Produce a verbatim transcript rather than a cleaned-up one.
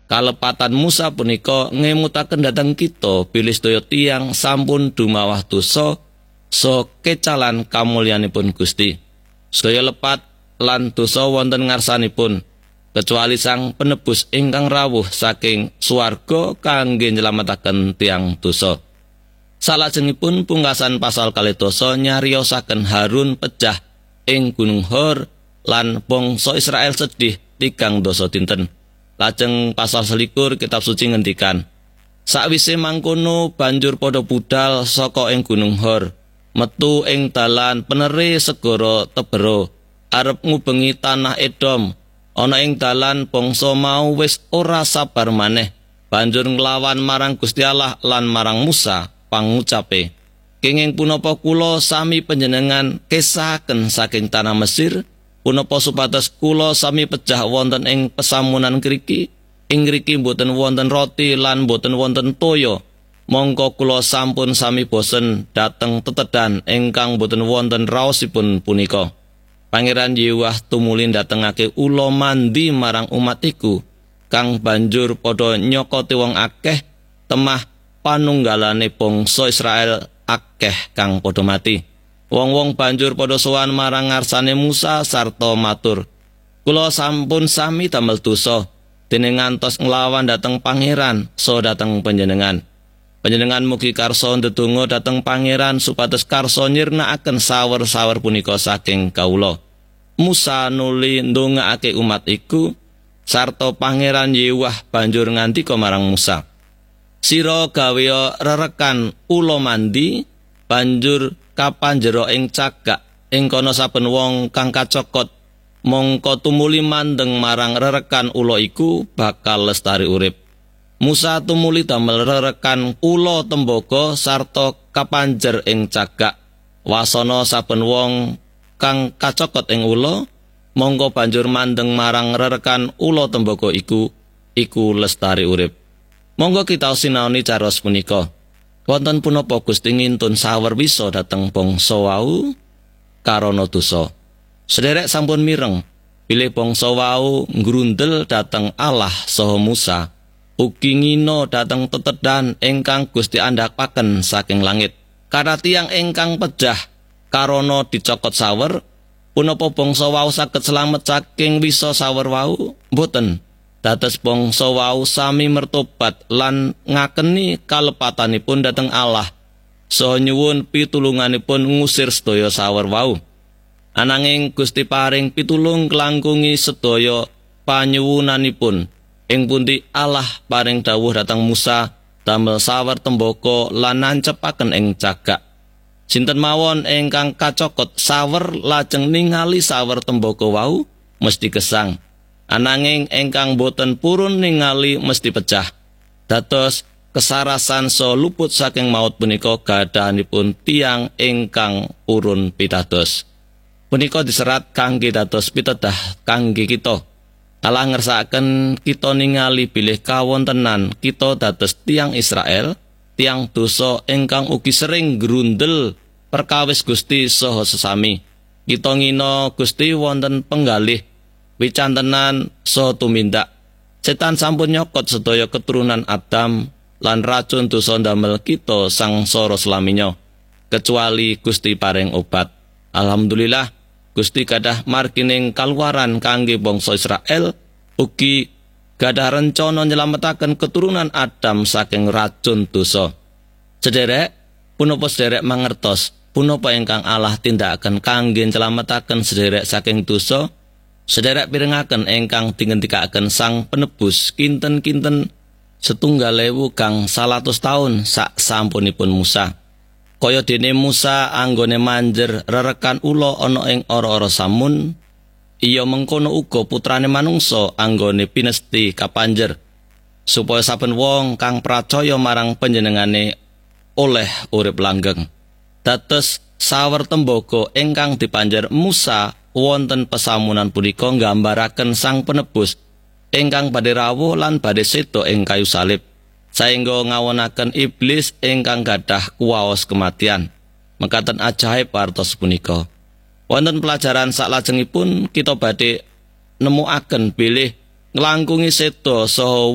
Kalepatan Musa punika ngemutaken dhateng kita bilih sedaya tiyang sampun dumawah dosa so kecalan kamulyanipun Gusti. Sedaya lepat lan dosa wonten ngarsanipun, kecuali Sang Penebus ingkang rawuh saking swarga kangge nyelametaken tiyang dosa. Salajengipun pungkasan pasal kalih dosa nyariosaken Harun pejah ing Gunung Hor lan bangsa Israel sedih tigang dosa dinten. Lajeng pasal selikur kitab suci ngendikan, sakwise mangkono banjur padha budal saka ing Gunung Hor, metu ing dalan penere segara Tebero, arep ngubengi tanah Edom. Ana ing dalan bangsa mau wis ora sabar maneh, banjur nglawan marang Gusti Allah lan marang Musa, pangucape, kenging punapa kula sami panjenengan kesaken saking tanah Mesir, punapa supados kula sami pejah wonten ing pesamunan ngriki, ing ngriki boten wonten roti lan boten wonten toya. Mongko kula sampun sami bosen dateng tetedan ingkang boten wonten raosipun punika. Pangeran Yewah tumulin datengake ula mandi marang umat iku, kang banjur padha nyokoti wong akeh, temah panunggalane bangsa Israel akeh kang padha mati. Wong-wong banjur padha sowan marang ngarsane Musa sarta matur, kula sampun sami damel dosa, dene ngantos nglawan dhateng pangeran so dhateng panjenengan. Panjenengan mugi karsa ndedonga dhateng pangeran supados karsa nyirnakaken sawer-sawer punika saking kawula. Musa nuli ndongaake umat iku, sarta pangeran Yewah banjur ngandika marang Musa, sira gawe rerekan ula mandi, banjur kapanjero ing cagak, ing kono saben wong kang kacokot mongko tumuli mandeng marang rerekan ula iku bakal lestari urip. Musa tumuli damel rerekan ula tembaga sarta kapanjer ing cagak. Wasana saben wong kang kacokot ing ula mongko banjur mandeng marang rerekan ula tembaga iku iku lestari urip. Monggo kita sinaoni cariyos punika. Wonten punapa Gusti ngintun sawer wisa dhateng bangsa wau karana dosa. Sederek sampun mireng bilih bangsa wau ngrundel dhateng Allah saha Musa, ugi ngina dhateng tetedan ingkang Gusti andhakaken saking langit. Kana tiyang ingkang pejah karana dicokot sawer, punapa bangsa wau saged slamet saking wisa sawer wau? Mboten. Dados bangsa wau sami mertobat lan ngakeni kalepatanipun dhateng Allah, saha nyuwun pitulunganipun ngusir sedaya sawer wau. Ananging Gusti paring pitulung kelangkungi sedaya panyuwunanipun, ing pundi Allah paring dawuh dhateng Musa damel sawer tembaga lan nancepaken ing cagak. Sinten mawon ingkang kacokot sawer lajeng ningali sawer tembaga wau mesti gesang. Ananging ingkang boten purun ningali mesti pecah. Dados kesarasan so luput saking maut punika gadahanipun tiyang ingkang purun pitados. Punika diserat kangge dados pitedah kangge kita. Allah ngersakaken kita ningali bilih kawontenan kita dados tiyang Israel, tiyang dosa ingkang ugi sering grundel perkawis Gusti saha sesami. Kita ngina Gusti wonten penggalih wicantenan so tumindak. Setan sampun nyokot sedaya keturunan Adam lan racun dosa ndamel kita sangsara selaminya, kecuali Gusti paring obat. Alhamdulillah Gusti gadah margining kaluaran kangge bangsa Israel, ugi gadah rencana nyelametaken keturunan Adam saking racun dosa. Sederek, punapa sederek mangertos punapa ingkang Allah tindakaken kangge nyelametaken sederek saking dosa? Sederek pirengaken ingkang dingendikaken Sang Penebus kinten-kinten setunggal ewu kang salatus taun sak sampunipun Musa. Kaya dene Musa anggone manjer rerekan ula ana ing ora-ora samun, iya mengkono uga putrane manungsa anggone pinesti kapanjer, supaya saben wong kang pracaya marang panjenengane oleh urip langgeng. Dados sawer tembaga ingkang dipanjer Musa wonten pesamunan punika nggambaraken Sang Penebus ingkang badhe rawuh lan badhe seda ing kayu salib, saengga ngawonaken iblis ingkang gadah kuwaos kematian. Mekaten ajaib partos punika. Wonten pelajaran saklajengipun kita badhe nemuaken bilih nglangkungi seda saha